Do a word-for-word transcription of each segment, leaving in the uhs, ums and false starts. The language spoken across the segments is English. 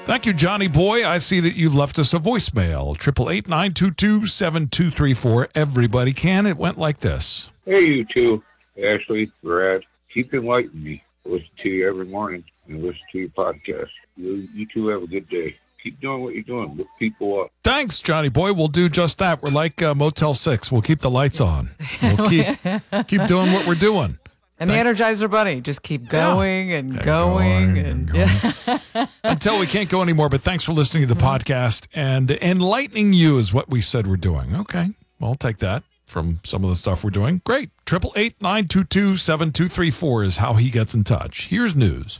Thank you, Johnny Boy. I see that you've left us a voicemail. eight eight eight, nine two two, seven two three four. Everybody can. It went like this. Hey, you two. Ashley, Brad. Keep enlightening me. I listen to you every morning and listen to your podcast. You, you two have a good day. Keep doing what you're doing. Lift people up. Thanks, Johnny Boy. We'll do just that. We're like uh, Motel six. We'll keep the lights on. We'll keep keep doing what we're doing. And Thank- the Energizer Bunny, just keep going yeah. and Keep going. going and, and going. Yeah. Until we can't go anymore, but thanks for listening to the mm-hmm. podcast. And enlightening you is what we said we're doing. Okay, well, I'll take that from some of the stuff we're doing. Great. eight eight eight, nine two two, seven two three four is how he gets in touch. Here's news.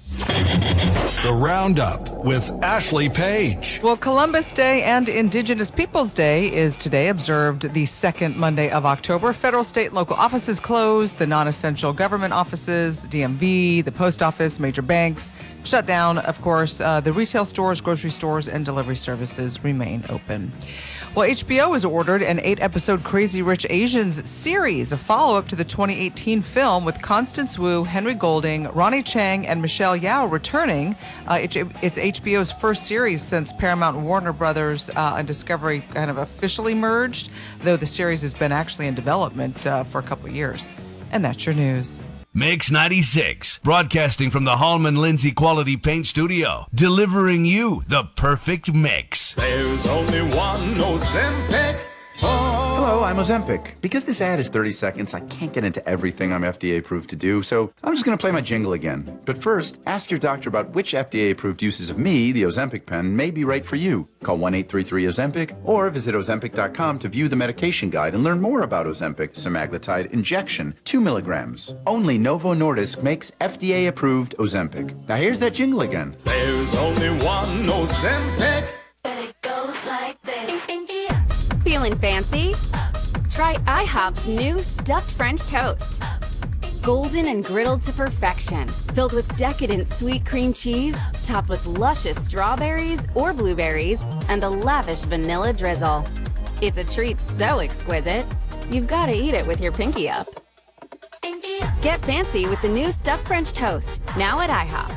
The Roundup with Ashley Page. Well, Columbus Day and Indigenous Peoples Day is today, observed the second Monday of October. Federal, state, and local offices closed. The non-essential government offices, D M V, the post office, major banks shut down. Of course, uh, the retail stores, grocery stores, and delivery services remain open. Well, H B O has ordered an eight-episode Crazy Rich Asians series, a follow-up to the twenty eighteen film with Constance Wu, Henry Golding, Ronnie Chang, and Michelle Yao returning. Uh, it's, it's H B O's first series since Paramount, Warner Brothers, uh, and Discovery kind of officially merged, though the series has been actually in development uh, for a couple of years. And that's your news. Mix ninety-six, broadcasting from the Hallman Lindsay Quality Paint Studio, delivering you the perfect mix. There's only one Ozempic. Oh. Hello, I'm Ozempic. Because this ad is thirty seconds, I can't get into everything I'm F D A approved to do, so I'm just going to play my jingle again. But first, ask your doctor about which F D A approved uses of me, the Ozempic pen, may be right for you. Call one eight three three Ozempic or visit Ozempic dot com to view the medication guide and learn more about Ozempic semaglutide injection, two milligrams. Only Novo Nordisk makes F D A approved Ozempic. Now here's that jingle again. There's only one Ozempic. And it goes like this. Feeling fancy? Try IHOP's new stuffed French toast. Golden and griddled to perfection, filled with decadent sweet cream cheese, topped with luscious strawberries or blueberries, and a lavish vanilla drizzle. It's a treat so exquisite, you've got to eat it with your pinky up. Get fancy with the new stuffed French toast, now at IHOP.